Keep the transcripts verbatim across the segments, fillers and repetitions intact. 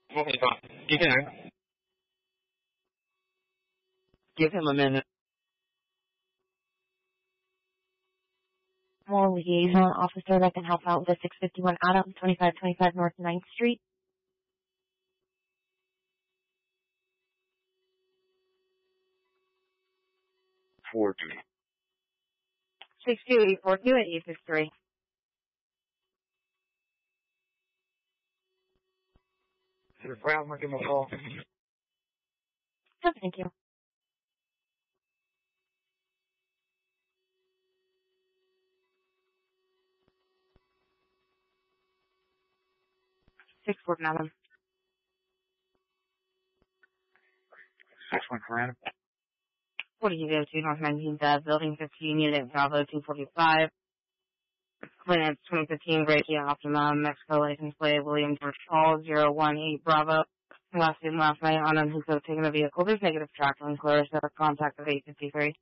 Okay, fine. You can. Give him a minute. More liaison officer that can help out with six fifty-one Adams, twenty-five twenty-five North ninth Street. Four two. six two eight four two at eight six three. Sir Brown, we'll give him a call. Oh, thank you. six four Adam. Six one for Adam. What do you do to North nineteenth Ave, Building fifteen, Unit Bravo two forty-five. Clearance twenty fifteen, Gracia Optima, Mexico license plate, William George Paul, zero one eight Bravo. Last in last night on who could have taken the vehicle. There's negative tracking, Clarissa, contact of eight fifty-three.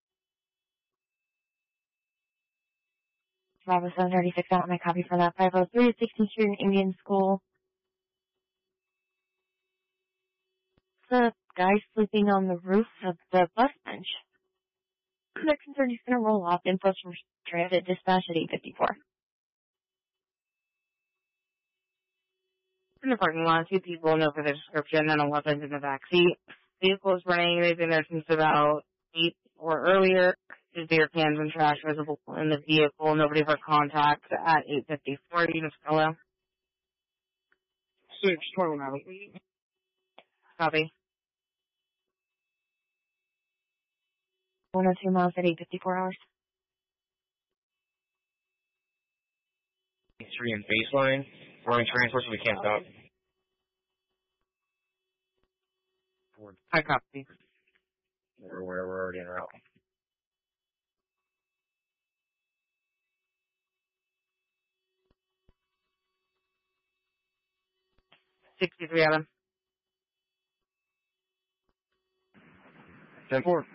Bravo seven thirty-six out my copy for that. five oh three, sixteenth Street in Indian School. The guy sleeping on the roof of the bus bench. They're concerned he's going to roll off. Info from Transit Dispatch at eight fifty-four. In the parking lot, two people know for the description and a weapon in the back seat. Vehicle is running. They've been there since about eight or earlier. There's beer cans and trash visible in the vehicle. Nobody for contact at eight fifty-four. Units hello. Six twelve now. Copy. one oh two miles at eight fifty-four hours. Three in baseline. Running transport so we can't stop. Ford. I copy. We're, we're, we're already en route. sixty-three Adam. ten four.